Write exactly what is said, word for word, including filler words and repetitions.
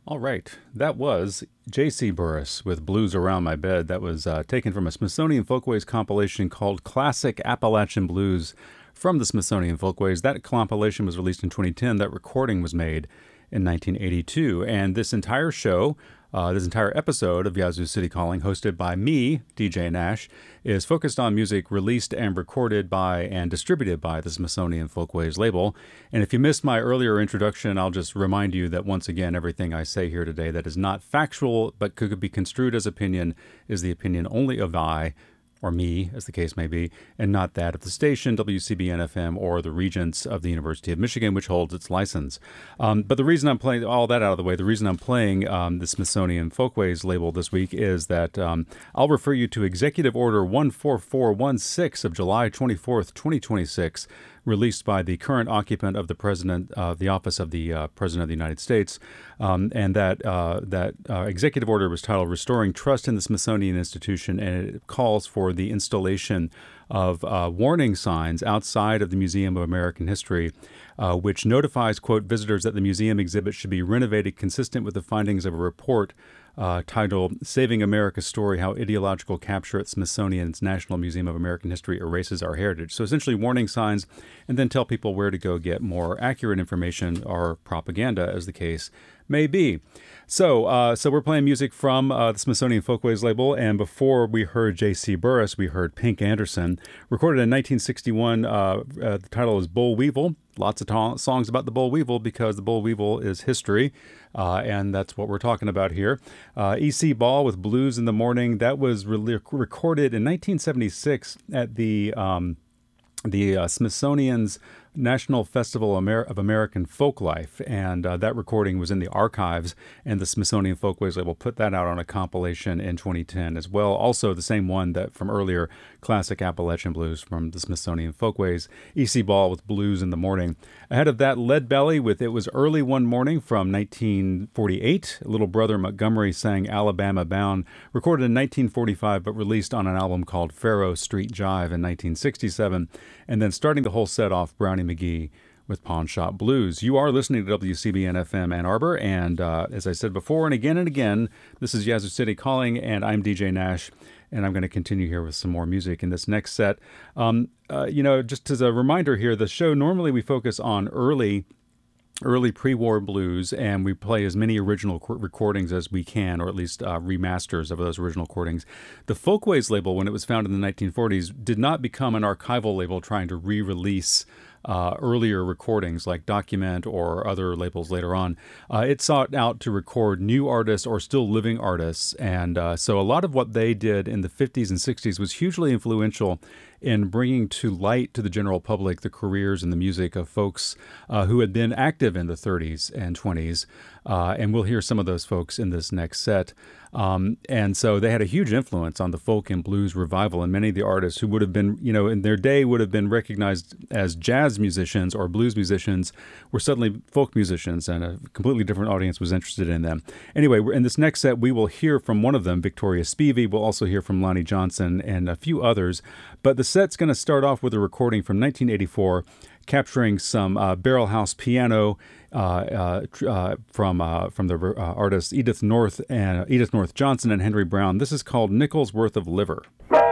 All right, that was J C. Burris with Blues Around My Bed. That was uh, taken from a Smithsonian Folkways compilation called Classic Appalachian Blues from the Smithsonian Folkways. That compilation was released in twenty ten. That recording was made in nineteen eighty-two. And this entire show, uh, this entire episode of Yazoo City Calling, hosted by me, D J Nash, is focused on music released and recorded by and distributed by the Smithsonian Folkways label. And if you missed my earlier introduction, I'll just remind you that once again, everything I say here today that is not factual but could be construed as opinion is the opinion only of I, or me, as the case may be, and not that of the station, W C B N F M, or the Regents of the University of Michigan, which holds its license. Um, but the reason I'm playing all that out of the way, the reason I'm playing um, the Smithsonian Folkways label this week is that um, I'll refer you to Executive Order one four four one six of July twenty-fourth, twenty twenty-six, released by the current occupant of the president, uh, the office of the uh, President of the United States. Um, and that uh, that uh, executive order was titled Restoring Trust in the Smithsonian Institution, and it calls for the installation of uh, warning signs outside of the Museum of American History, uh, which notifies, quote, visitors that the museum exhibit should be renovated consistent with the findings of a report Uh, titled Saving America's Story, How Ideological Capture at Smithsonian's National Museum of American History Erases Our Heritage. So essentially warning signs, and then tell people where to go get more accurate information or propaganda, as the case may be. So uh, so we're playing music from uh, the Smithsonian Folkways label, and before we heard J C. Burris, we heard Pink Anderson, recorded in nineteen sixty-one. Uh, uh, the title is Boll Weevil. Lots of ta- songs about the Boll Weevil because the Boll Weevil is history, uh, and that's what we're talking about here. Uh, E C. Ball with Blues in the Morning. That was re- recorded in nineteen seventy-six at the um, the uh, Smithsonian's National Festival Amer- of American Folklife, and uh, that recording was in the archives, and the Smithsonian Folkways label put that out on a compilation in twenty ten as well. Also the same one that from earlier, Classic Appalachian Blues from the Smithsonian Folkways. E C. Ball with Blues in the Morning. Ahead of that, Lead Belly with It Was Early One Morning from nineteen forty-eight. Little Brother Montgomery sang Alabama Bound, recorded in nineteen forty-five but released on an album called Faro Street Jive in nineteen sixty-seven. And then starting the whole set off, Brownie McGee with Pawn Shop Blues. You are listening to W C B N F M Ann Arbor, and uh, as I said before and again and again, this is Yazoo City Calling, and I'm D J Nash, and I'm going to continue here with some more music in this next set. Um, uh, you know, just as a reminder here, the show, normally we focus on early early pre-war blues, and we play as many original qu- recordings as we can, or at least uh, remasters of those original recordings. The Folkways label, when it was founded in the nineteen forties, did not become an archival label trying to re-release Uh, earlier recordings like Document or other labels later on. Uh, it sought out to record new artists or still living artists. And uh, so a lot of what they did in the fifties and sixties was hugely influential in bringing to light to the general public the careers and the music of folks uh, who had been active in the thirties and twenties. Uh, and we'll hear some of those folks in this next set. Um, and so they had a huge influence on the folk and blues revival, and many of the artists who would have been, you know, in their day would have been recognized as jazz musicians or blues musicians were suddenly folk musicians, and a completely different audience was interested in them. Anyway, in this next set, we will hear from one of them, Victoria Spivey. We'll also hear from Lonnie Johnson and a few others. But the set's going to start off with a recording from nineteen eighty-four, capturing some uh, barrel house piano uh, uh, uh, from uh, from the uh, artists Edith North and uh, Edith North Johnson and Henry Brown. This is called Nickel's Worth of Liver.